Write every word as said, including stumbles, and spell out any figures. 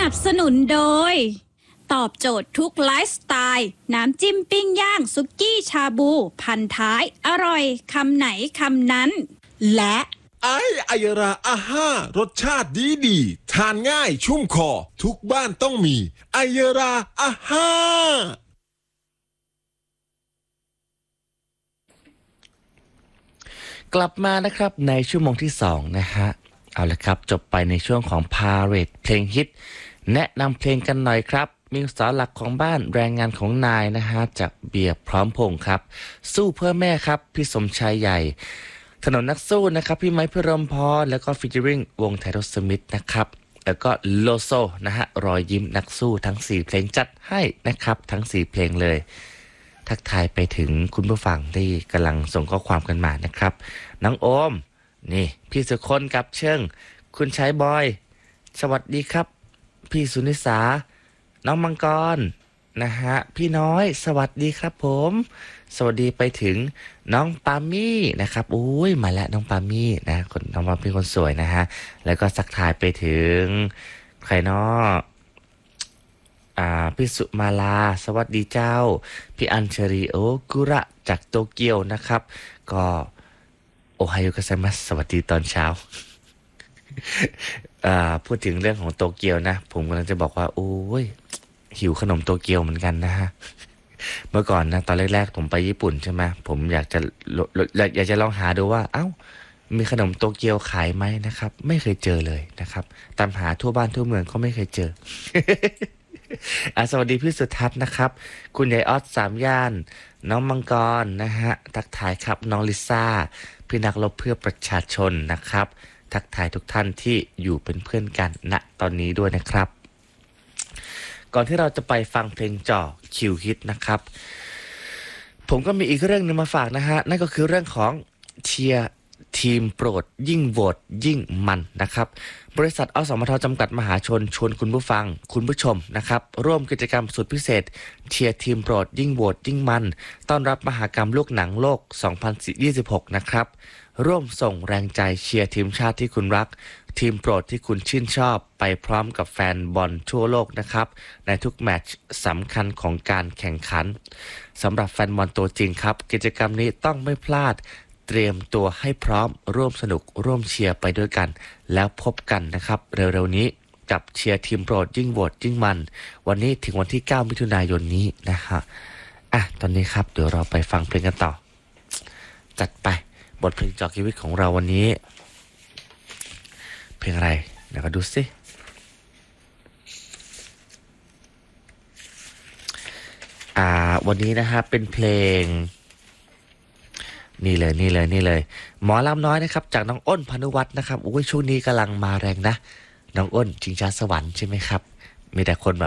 นับสนุนโดยตอบโจทย์ทุกไลฟ์สไตล์น้ำจิ้มปิ้งย่างซุกี้ชาบูพันท้ายอร่อยคำไหนคำนั้นและไอไอยราอาห้ารสชาติดีดีทานง่ายชุ่มคอทุกบ้านต้องมีไอยราอาห้ากลับมานะครับในชั่วโมงที่สองนะฮะเอาละครับจบไปในช่วงของ Parade เพลงฮิตแนะนำเพลงกันหน่อยครับมีเสาหลักของบ้านแรงงานของนายนะฮะจากเบียร์พร้อมพงษ์ครับสู้เพื่อแม่ครับพี่สมชายใหญ่ถนนนักสู้นะครับพี่ไม้พิรมพรแล้วก็ฟีเจอริงวงไทโรสมิธนะครับแล้วก็โลโซนะฮะรอยยิ้มนักสู้ทั้งสี่เพลงจัดให้นะครับทั้งสี่เพลงเลยทักทายไปถึงคุณผู้ฟังที่กำลังส่งข้อความกันมานะครับน้องโอมนี่พี่สุคนกับเชิงคุณชายบอยสวัสดีครับพี่สุนิสาน้องมังกรนะฮะพี่น้อยสวัสดีครับผมสวัสดีไปถึงน้องปามี่นะครับโอ้ยมาแล้วน้องปามี่นะคนน้องปามี่คนสวยนะฮะแล้วก็สักทายไปถึงใครเนาะอ่าพี่สุมาลาสวัสดีเจ้าพี่อัญชรีโอกุระจากโตเกียวนะครับก็โอไฮโอกัสมัสสวัสดีตอนเช้า อ่าพูดถึงเรื่องของโตเกียวนะผมกำลังจะบอกว่าโอ้ยหิวขนมโตเกียวเหมือนกันนะฮะ เมื่อก่อนนะตอนแรกๆผมไปญี่ปุ่นใช่ไหมผมอยากจะอยากจะลองหาดูว่าเอ้ามีขนมโตเกียวขายไหมนะครับไม่เคยเจอเลยนะครับตามหาทั่วบ้านทั่วเมืองก็ไม่เคยเจอ อ่ะสวัสดีพี่สุทัศน์นะครับคุณยายออสสามย่านน้องมังกรนะฮะทักทายครับน้องลิซ่าพี่นักรบเพื่อประชาชนนะครับทักทายทุกท่านที่อยู่เป็นเพื่อนกันณตอนนี้ด้วยนะครับก่อนที่เราจะไปฟังเพลงจ่อคิวฮิตนะครับผมก็มีอีกเรื่องนึงมาฝากนะฮะนั่นก็คือเรื่องของเชียร์ทีมโปรดยิ่งโหวตยิ่งมันนะครับบริษัทอสมทจำกัดมหาชนชวนคุณผู้ฟังคุณผู้ชมนะครับร่วมกิจกรรมสุดพิเศษเชียร์ทีมโปรดยิ่งโหวตยิ่งมันต้อนรับมหกรรมลูกหนังโลกสองพันยี่สิบหกนะครับร่วมส่งแรงใจเชียร์ทีมชาติที่คุณรักทีมโปรดที่คุณชื่นชอบไปพร้อมกับแฟนบอลทั่วโลกนะครับในทุกแมตช์สำคัญของการแข่งขันสำหรับแฟนบอลตัวจริงครับกิจกรรมนี้ต้องไม่พลาดเตรียมตัวให้พร้อมร่วมสนุกร่วมเชียร์ไปด้วยกันแล้วพบกันนะครับเร็วๆนี้กับเชียร์ทีมโปรดยิ่งโหวตยิ่งมันวันนี้ถึงวันที่เก้ามิถุนายนนี้นะฮะอ่ะตอนนี้ครับเดี๋ยวเราไปฟังเพลงกันต่อจัดไปบทเพลงจอชีวิตของเราวันนี้เพลงอะไรเดี๋ยวก็ดูสิอ่าวันนี้นะฮะเป็นเพลงนี่เลยนี่เลยนี่เลยหมอลำน้อยนะครับจากน้องอ้นพานุวัฒน์นะครับโอ้ยช่วงนี้กำลังมาแรงนะน้องอ้นชิงช้าสวรรค์ใช่ไหมครับมีแต่คนแบบ